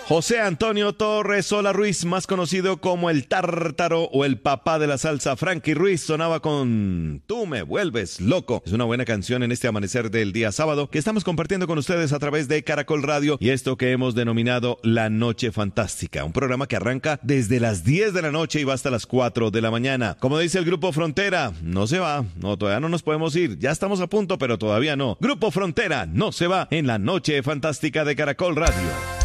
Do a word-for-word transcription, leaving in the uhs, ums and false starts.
José Antonio Torres Sola Ruiz, más conocido como el Tártaro o el papá de la salsa Frankie Ruiz, sonaba con Tú me vuelves loco. Es una buena canción en este amanecer del día sábado que estamos compartiendo con ustedes a través de Caracol Radio y esto que hemos denominado La Noche Fantástica, un programa que arranca desde las diez de la noche y va hasta las cuatro de la mañana. Como dice el Grupo Frontera, no se va, no, todavía no nos podemos ir, ya estamos a punto, pero todavía no. Grupo Frontera no se va en La Noche Fantástica de Caracol Radio.